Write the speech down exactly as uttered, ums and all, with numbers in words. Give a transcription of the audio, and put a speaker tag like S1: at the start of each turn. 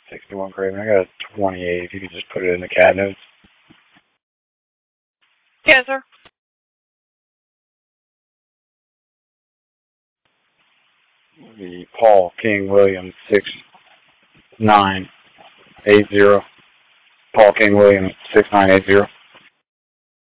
S1: sixty-one Craven. I got a twenty-eight. If you could just put it in the cat notes.
S2: Yes, sir.
S1: The Paul King Williams six nine eight zero. Paul King Williams six nine eight zero.